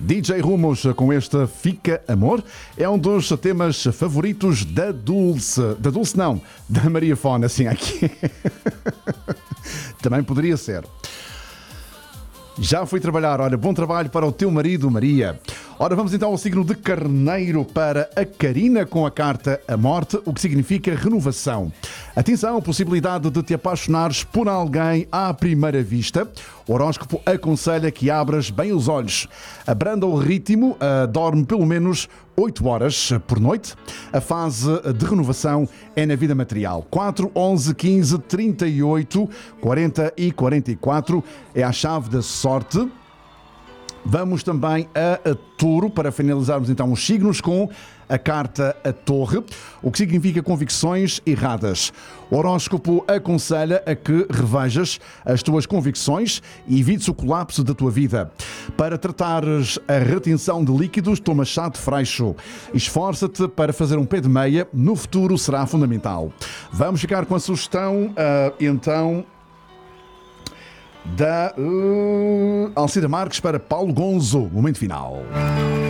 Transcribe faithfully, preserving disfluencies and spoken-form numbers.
D J Rumos com este Fica Amor é um dos temas favoritos da Dulce. Da Dulce não, da Maria Fona, assim aqui. Também poderia ser. Já fui trabalhar, olha, bom trabalho para o teu marido, Maria. Ora, vamos então ao signo de Carneiro para a Karina com a carta A Morte, o que significa renovação. Atenção, possibilidade de te apaixonares por alguém à primeira vista. O horóscopo aconselha que abras bem os olhos. Abranda o ritmo, uh, dorme pelo menos oito horas por noite. A fase de renovação é na vida material. quatro, onze, quinze, trinta e oito, quarenta e quarenta e quatro é a chave da sorte. Vamos também a, a Touro para finalizarmos então os signos com a carta A Torre, o que significa convicções erradas. O horóscopo aconselha a que revejas as tuas convicções e evites o colapso da tua vida. Para tratares a retenção de líquidos, toma chá de freixo. Esforça-te para fazer um pé de meia, no futuro será fundamental. Vamos ficar com a sugestão, uh, então... da uh, Alcida Marques para Paulo Gonzo. Momento final.